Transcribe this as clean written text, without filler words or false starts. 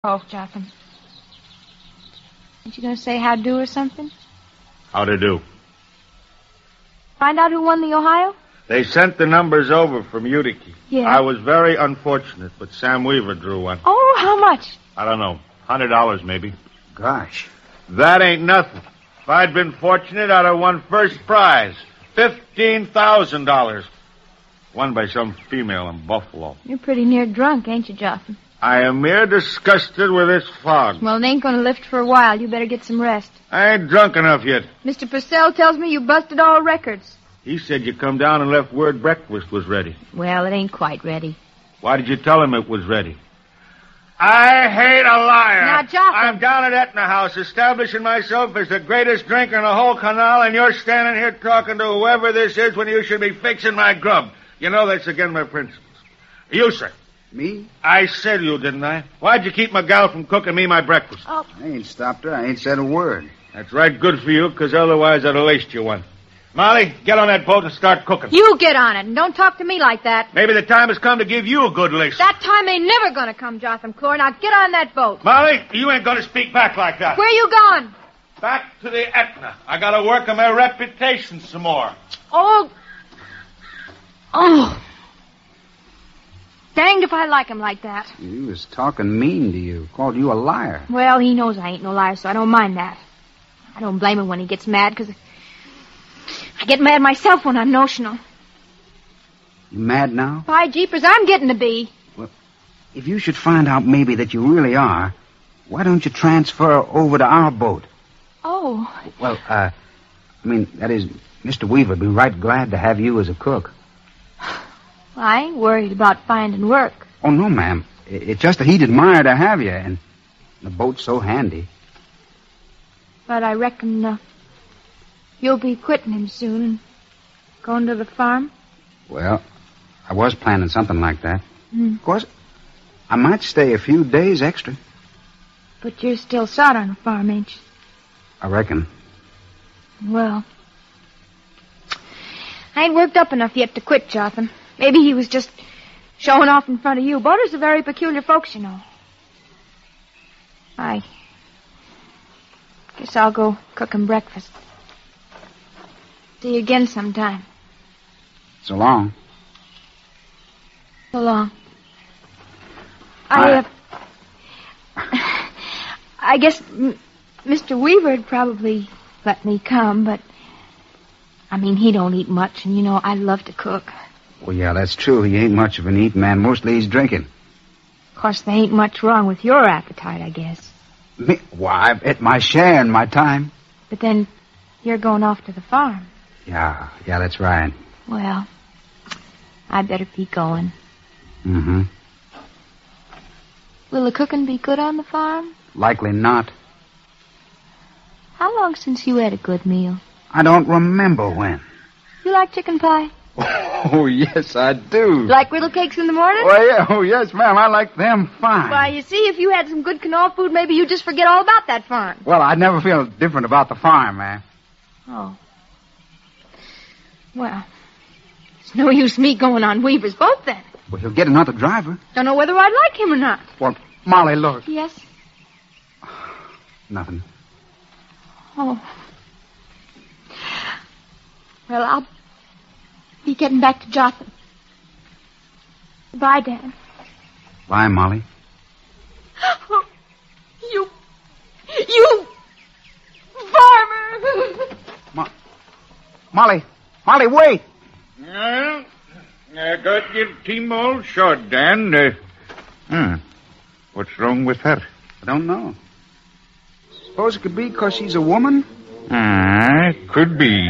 Oh, Jotham. Aren't you going to say how do or something? How to do? Find out who won the Ohio? They sent the numbers over from Utica. Yeah. I was very unfortunate, but Sam Weaver drew one. Oh, how much? I don't know. $100 maybe. Gosh. That ain't nothing. If I'd been fortunate, I'd have won first prize. $15,000. Won by some female in Buffalo. You're pretty near drunk, ain't you, Jotham? I am mere disgusted with this fog. Well, it ain't going to lift for a while. You better get some rest. I ain't drunk enough yet. Mr. Purcell tells me you busted all records. He said you come down and left word breakfast was ready. Well, it ain't quite ready. Why did you tell him it was ready? I hate a liar. Now, Jotham. I'm down at Etna House, establishing myself as the greatest drinker in the whole canal, and you're standing here talking to whoever this is when you should be fixing my grub. You know that's against my principles. You, sir. Me? I said you, didn't I? Why'd you keep my gal from cooking me my breakfast? Oh. I ain't stopped her. I ain't said a word. That's right good for you, because otherwise I'd have laced you one. Molly, get on that boat and start cooking. You get on it, and don't talk to me like that. Maybe the time has come to give you a good lacing. That time ain't never going to come, Jotham Clore. Now get on that boat. Molly, you ain't going to speak back like that. Where you going? Back to the Etna. I got to work on my reputation some more. Oh. Danged if I like him like that. He was talking mean to you. Called you a liar. Well, he knows I ain't no liar, so I don't mind that. I don't blame him when he gets mad, because I get mad myself when I'm notional. You mad now? By jeepers, I'm getting to be. Well, if you should find out maybe that you really are, why don't you transfer over to our boat? Oh. Well, that is, Mr. Weaver'd be right glad to have you as a cook. Well, I ain't worried about finding work. Oh, no, ma'am. It's just that he'd admire to have you, and the boat's so handy. But I reckon you'll be quitting him soon and going to the farm. Well, I was planning something like that. Of course, I might stay a few days extra. But you're still sot on the farm, ain't you? I reckon. Well, I ain't worked up enough yet to quit, Jotham. Maybe he was just showing off in front of you. Boaters are very peculiar folks, you know. I guess I'll go cook him breakfast. See you again sometime. So long. So long. I guess Mr. Weaver'd probably let me come, but he don't eat much, and I love to cook. Well, yeah, that's true. He ain't much of an eating man. Mostly he's drinking. Of course, there ain't much wrong with your appetite, I guess. Me? Why, I've ate my share in my time. But then you're going off to the farm. Yeah, that's right. Well, I better be going. Mm-hmm. Will the cooking be good on the farm? Likely not. How long since you had a good meal? I don't remember when. You like chicken pie? Oh, yes, I do. Like griddle cakes in the morning? Well, yeah, oh, yes, ma'am, I like them fine. Why, you see, if you had some good canola food, maybe you'd just forget all about that farm. Well, I'd never feel different about the farm, ma'am. Oh. Well, it's no use me going on Weaver's boat, then. Well, he'll get another driver. Don't know whether I'd like him or not. Well, Molly, look. Yes? Nothing. Oh. Well, I'll be getting back to Jotham. Bye, Dad. Bye, Molly. Oh, you farmer! Molly, wait! I got your team all short, Dan. What's wrong with her? I don't know. Suppose it could be because she's a woman? It could be.